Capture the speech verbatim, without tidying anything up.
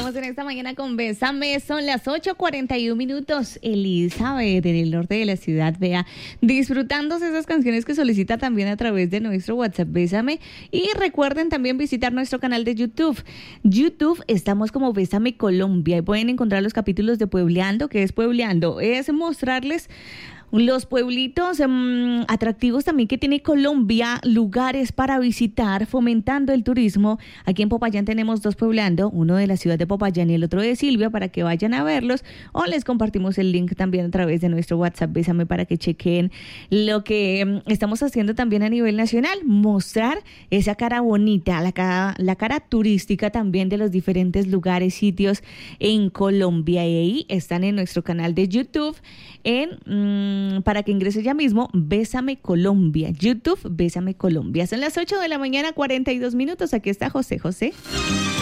Estamos en esta mañana con Bésame, son las ocho cuarenta y uno minutos. Elizabeth, en el norte de la ciudad, vea, disfrutándose esas canciones que solicita también a través de nuestro WhatsApp Bésame. Y recuerden también visitar nuestro canal de YouTube. YouTube, estamos como Bésame Colombia y pueden encontrar los capítulos de Puebleando. ¿Qué es Puebleando? Es mostrarles los pueblitos um, atractivos también que tiene Colombia, lugares para visitar, fomentando el turismo. Aquí en Popayán tenemos dos Puebleando, uno de la ciudad de Popayán y el otro de Silvia, para que vayan a verlos, o les compartimos el link también a través de nuestro WhatsApp Bésame para que chequen lo que um, estamos haciendo también a nivel nacional, mostrar esa cara bonita, la cara, la cara turística también de los diferentes lugares, sitios en Colombia, y ahí están en nuestro canal de YouTube en mmm, para que ingrese ya mismo, Bésame Colombia, YouTube, Bésame Colombia. Son las ocho de la mañana, cuarenta y dos minutos. Aquí está José José.